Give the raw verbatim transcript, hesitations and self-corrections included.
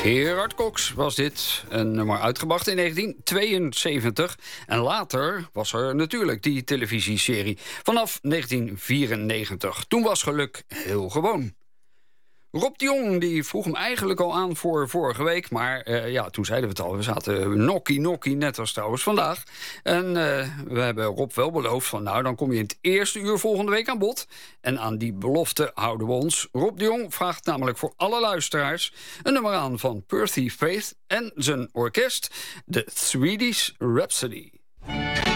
Gerard Cox was dit, een nummer uitgebracht in negentien tweeënzeventig. En later was er natuurlijk die televisieserie vanaf negentien vierennegentig. Toen was geluk heel gewoon. Rob de Jong die vroeg hem eigenlijk al aan voor vorige week. Maar uh, ja, toen zeiden we het al. We zaten nokkie nokkie, net als trouwens vandaag. En uh, we hebben Rob wel beloofd van... nou, dan kom je in het eerste uur volgende week aan bod. En aan die belofte houden we ons. Rob de Jong vraagt namelijk voor alle luisteraars... een nummer aan van Percy Faith en zijn orkest... de Swedish Rhapsody.